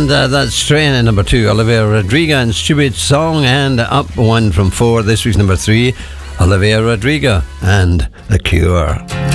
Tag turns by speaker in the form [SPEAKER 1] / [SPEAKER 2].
[SPEAKER 1] And that's Strain at number 2, Olivia Rodrigo and Stupid Song. And up one from 4, this week's number 3, Olivia Rodrigo and The Cure.